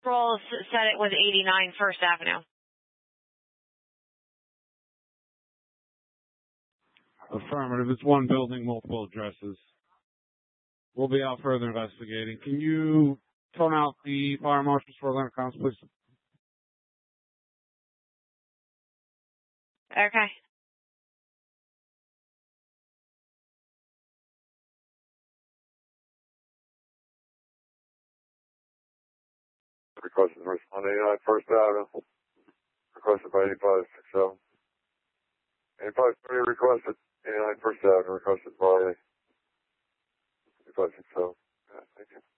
Rolls said it was 89 First Avenue. Affirmative. It's one building, multiple addresses. We'll be out further investigating. Can you tone out the fire marshals for Atlantic County, please? Okay. Requested on 89 First Avenue. Requested by 8567. 8530 requested. 89 First Avenue requested by 8567. Yeah, thank you.